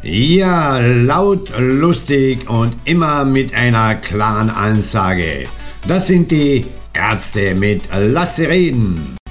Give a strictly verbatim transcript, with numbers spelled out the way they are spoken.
Ja, laut, lustig und immer mit einer klaren Ansage. Das sind die Ärzte mit Lass sie reden.